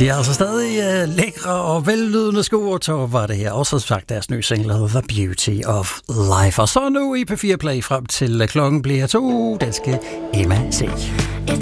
De er altså stadig lækre og vellydende sko, og så var det her også sagt deres nye single, The Beauty of Life. Og så nu i P4 Play frem til klokken bliver 2, den skal Emma se. It's